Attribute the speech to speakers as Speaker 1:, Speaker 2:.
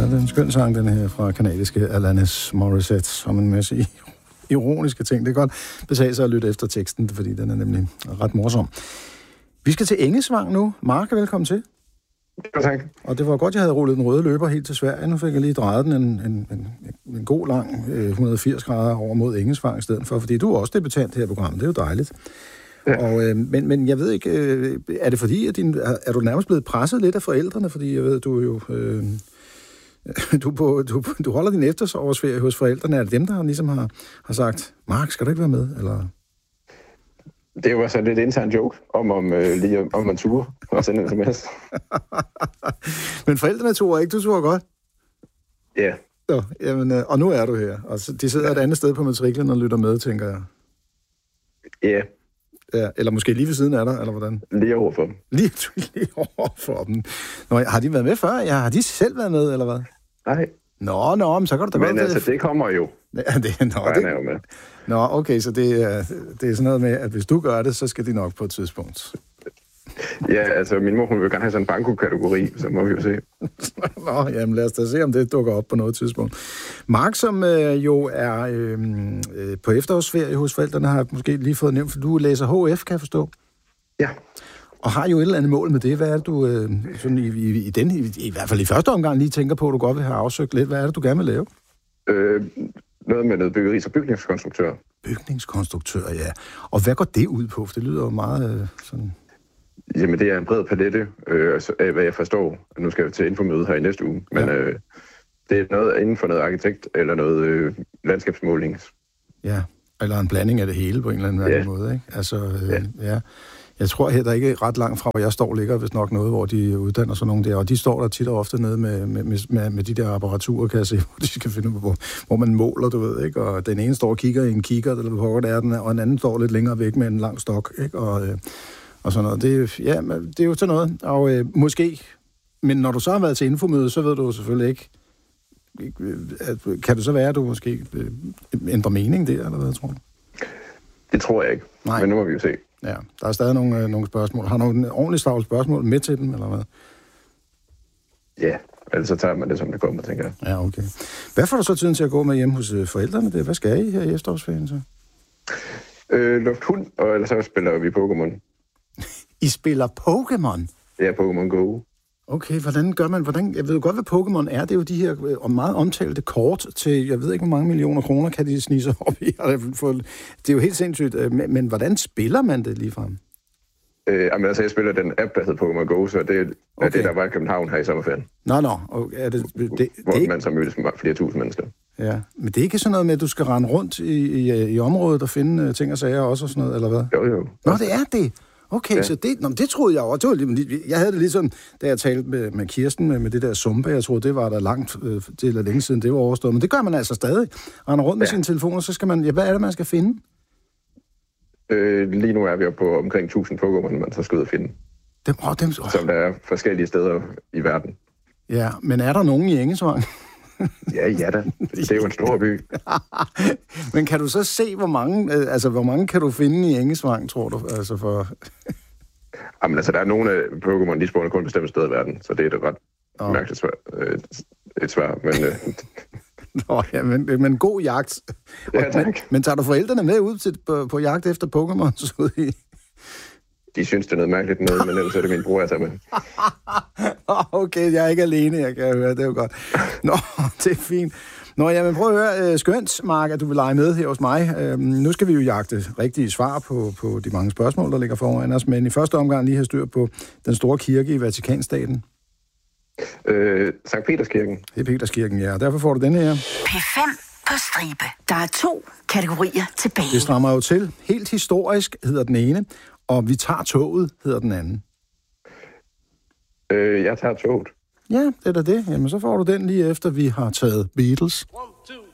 Speaker 1: det er en skøn sang, den her fra kanadiske Alanis Morissette, som en masse ironiske ting. Det er godt betale sig at lytte efter teksten, fordi den er nemlig ret morsom. Vi skal til Engesvang nu. Mark, velkommen til.
Speaker 2: Ja, tak.
Speaker 1: Og det var godt, jeg havde rullet den røde løber helt til Sverige. Nu fik jeg lige drejet den en god lang 180 grader over mod Engesvang i stedet for, fordi du er også debutant her i programmet. Det er jo dejligt. Ja. Og, men jeg ved ikke, er det fordi, at er du nærmest blevet presset lidt af forældrene? Fordi jeg ved, du er jo... Du holder din efterårsferie hos forældrene. Er det dem, der ligesom har sagt, Mark, skal du ikke være med? Eller...
Speaker 2: Det var så lidt intern joke om man turer og sende en sms.
Speaker 1: Men forældrene turer ikke, du turer godt?
Speaker 2: Ja.
Speaker 1: Så, jamen, og nu er du her, og de sidder et andet sted på matriklen og lytter med, tænker jeg.
Speaker 2: Ja.
Speaker 1: Ja, eller måske lige ved siden af dig, eller hvordan?
Speaker 2: Lige over for dem.
Speaker 1: Lige over for dem. Nå, har de været med før? Ja, har de selv været med, eller hvad?
Speaker 2: Nej.
Speaker 1: Nå, men så kan du da godt...
Speaker 2: Men altså, det kommer jo.
Speaker 1: Ja, det er jo med. Nå, okay, så det er sådan noget med, at hvis du gør det, så skal de nok på et tidspunkt.
Speaker 2: Ja, altså, min mor, hun vil gerne have sådan en banko-kategori, så må vi jo se.
Speaker 1: Nå, jamen lad os da se, om det dukker op på noget tidspunkt. Mark, som jo er på efterårsferie hos forældrene, har måske lige fået nævnt, for du læser HF, kan jeg forstå?
Speaker 2: Ja.
Speaker 1: Og har jo et eller andet mål med det. Hvad er det, du sådan i hvert fald i første omgang lige tænker på, at du godt vil have afsøgt lidt? Hvad er det, du gerne vil lave?
Speaker 2: Noget med noget byggeri, så bygningskonstruktør.
Speaker 1: Bygningskonstruktør, ja. Og hvad går det ud på? For det lyder jo meget sådan...
Speaker 2: Jamen, det er en bred palette af, hvad jeg forstår. Nu skal jeg til infomøde her i næste uge. Men det er noget inden for noget arkitekt eller noget landskabsmåling. Ja,
Speaker 1: eller en blanding af det hele på en eller anden måde, ikke? Altså, ja. Jeg tror heller ikke ret langt fra, hvor jeg står, ligger vist nok noget, hvor de uddanner sådan nogle der. Og de står der tit og ofte nede med de der apparaturer, kan jeg se, hvor de skal finde ud af, hvor man måler, du ved, ikke? Og den ene står og kigger i en kikkert, eller hvor det er den, og en anden står lidt længere væk med en lang stok, ikke? Og sådan noget. Det er jo sådan noget. Og måske, men når du så har været til infomøde, så ved du selvfølgelig ikke, kan det så være, at du måske ændrer mening der, eller hvad, tror du?
Speaker 2: Det tror jeg ikke. Nej. Men nu må vi jo se.
Speaker 1: Ja, der er stadig nogle spørgsmål. Har du nogle ordentligt stavlet spørgsmål med til dem, eller hvad?
Speaker 2: Ja, ellers så tager man det, som det kommer, tænker jeg.
Speaker 1: Ja, okay. Hvad får du så tiden til at gå med hjemme hos forældrene? Hvad skal I her i efterårsferien så?
Speaker 2: Luft hund, og ellers så spiller vi Pokémon.
Speaker 1: I spiller Pokémon?
Speaker 2: Ja, Pokémon Go.
Speaker 1: Okay, hvordan gør man? Jeg ved godt, hvad Pokémon er. Det er jo de her meget omtalte kort til, jeg ved ikke, hvor mange millioner kroner kan de snige sig op i. Det er jo helt sindssygt. Men hvordan spiller man det ligefrem?
Speaker 2: Jamen altså, jeg spiller den app, der hedder Pokémon Go, så det er det, der var i København her i sommerferien.
Speaker 1: Nå. Okay.
Speaker 2: Hvor man så mødtes med flere tusind mennesker. Ja,
Speaker 1: men det er ikke sådan noget med, at du skal rende rundt i området og finde ting og sager også og sådan noget, eller hvad?
Speaker 2: Jo.
Speaker 1: Nå, det er det. Okay, ja. Så det troede jeg også. Jeg havde det lige sådan, da jeg talte med Kirsten med det der Zumba, jeg troede, det var der langt til eller længe siden, det var overstået. Men det gør man altså stadig. Render rundt med sine telefoner, så skal man... Ja, hvad er det, man skal finde?
Speaker 2: Lige nu er vi oppe på omkring 1000 Pokémon, man så skal ud og finde. Som der er forskellige steder i verden. Ja, men er der nogen i Engesvang? Ja da. Det er jo en stor by.
Speaker 1: Men kan du så se, hvor mange kan du finde i Engesvang, tror du? Altså for...
Speaker 2: Jamen altså, der er nogle af Pokémon, de spawner kun bestemte steder i verden, så det er et ret mærkeligt svar, men...
Speaker 1: Nå, ja, men god jagt.
Speaker 2: Ja, tak.
Speaker 1: Men tager du forældrene med ud på jagt efter Pokémon?
Speaker 2: De synes, det er noget mærkeligt noget, men ellers er det min bror, jeg tager med.
Speaker 1: Okay, jeg er ikke alene, jeg kan høre, det er jo godt. Nå, det er fint. Nå, jamen prøv at høre, skønt, Mark, at du vil lege med her hos mig. Nu skal vi jo jagte rigtige svar på de mange spørgsmål, der ligger foran os, men i første omgang lige have styr på den store kirke i Vatikanstaten.
Speaker 2: Sankt Peterskirken.
Speaker 1: Det er Peterskirken, ja, og derfor får du denne her.
Speaker 3: P5 på stribe. Der er 2 kategorier tilbage.
Speaker 1: Det strammer jo til. Helt historisk hedder den ene, og vi tager toget hedder den anden.
Speaker 2: Jeg tager toget.
Speaker 1: Ja, det er da det. Jamen, så får du den lige efter, vi har taget Beatles. 1, 2,